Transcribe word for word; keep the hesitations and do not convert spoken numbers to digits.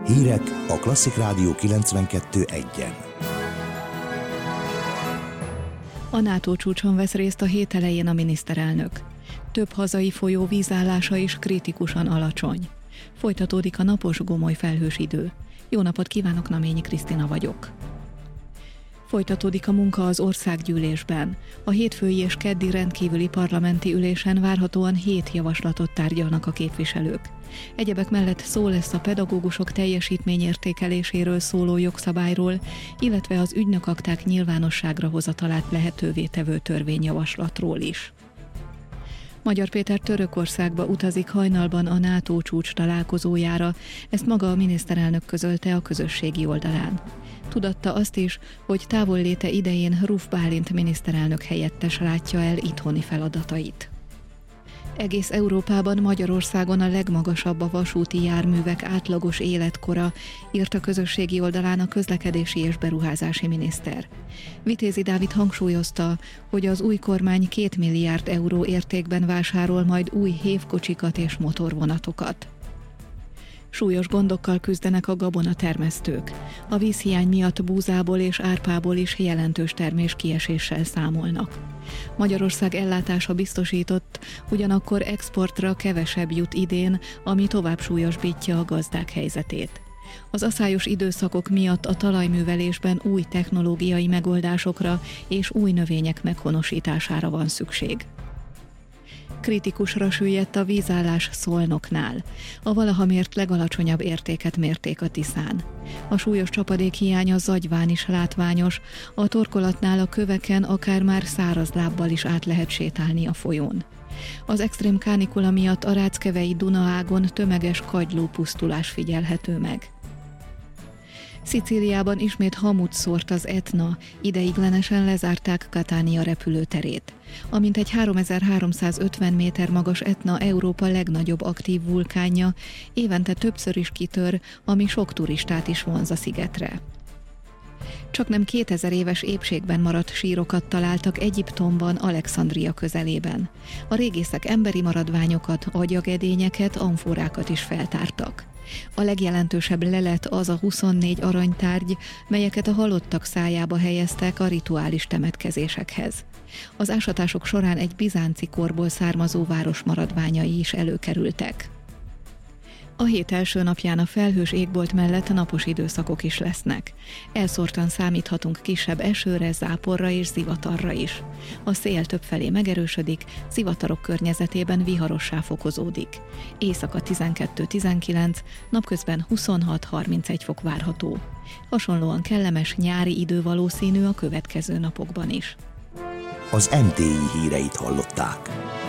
Hírek a Klasszik Rádió kilencvenkettő egyen. A NATO csúcson vesz részt a hét elején a miniszterelnök. Több hazai folyó vízállása is kritikusan alacsony. Folytatódik a napos, gomoly felhős idő. Jó napot kívánok, Naményi Krisztina vagyok. Folytatódik a munka az országgyűlésben. A hétfői és keddi rendkívüli parlamenti ülésen várhatóan hét javaslatot tárgyalnak a képviselők. Egyebek mellett szó lesz a pedagógusok teljesítményértékeléséről szóló jogszabályról, illetve az ügynökakták nyilvánosságra hozatalát lehetővé tevő törvényjavaslatról is. Magyar Péter Törökországba utazik hajnalban a NATO csúcs találkozójára, ezt maga a miniszterelnök közölte a közösségi oldalán. Tudatta azt is, hogy távolléte idején Ruf Bálint miniszterelnök helyettes látja el itthoni feladatait. Egész Európában, Magyarországon a legmagasabb a vasúti járművek átlagos életkora, írt a közösségi oldalán a közlekedési és beruházási miniszter. Vitézi Dávid hangsúlyozta, hogy az új kormány két milliárd euró értékben vásárol majd új hévkocsikat és motorvonatokat. Súlyos gondokkal küzdenek a gabonatermesztők. A vízhiány miatt búzából és árpából is jelentős terméskieséssel számolnak. Magyarország ellátása biztosított, ugyanakkor exportra kevesebb jut idén, ami tovább súlyosbítja a gazdák helyzetét. Az aszályos időszakok miatt a talajművelésben új technológiai megoldásokra és új növények meghonosítására van szükség. Kritikusra süllyedt a vízállás Szolnoknál. A valaha mért legalacsonyabb értéket mérték a Tiszán. A súlyos csapadékhiány a Zagyván is látványos, a torkolatnál a köveken akár már száraz lábbal is át lehet sétálni a folyón. Az extrém kánikula miatt a Ráckevei Dunaágon tömeges kagylópusztulás figyelhető meg. Szicíliában ismét hamut szórt az Etna, ideiglenesen lezárták Catania repülőterét. A mintegy háromezer-háromszázötven méter magas Etna Európa legnagyobb aktív vulkánja, évente többször is kitör, ami sok turistát is vonz a szigetre. Csaknem kétezer éves épségben maradt sírokat találtak Egyiptomban, Alexandria közelében. A régészek emberi maradványokat, agyagedényeket, amforákat is feltártak. A legjelentősebb lelet az a huszonnégy aranytárgy, melyeket a halottak szájába helyeztek a rituális temetkezésekhez. Az ásatások során egy bizánci korból származó város maradványai is előkerültek. A hét első napján a felhős égbolt mellett napos időszakok is lesznek. Elszórtan számíthatunk kisebb esőre, záporra és zivatarra is. A szél többfelé megerősödik, zivatarok környezetében viharossá fokozódik. Éjszaka tizenkettő-tizenkilenc, napközben huszonhat-harmincegy fok várható. Hasonlóan kellemes nyári idő valószínű a következő napokban is. Az em té i híreit hallották.